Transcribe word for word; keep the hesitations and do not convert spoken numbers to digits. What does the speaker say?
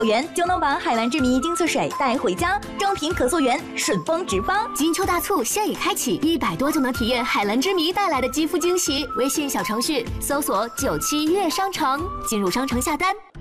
元就能把海蓝之谜精粹水带回家，正品可溯源，顺丰直发。 金秋大促现已开启，一百多就能体验海蓝之谜带来的肌肤惊喜。微信小程序搜索九七悦商城，进入商城下单。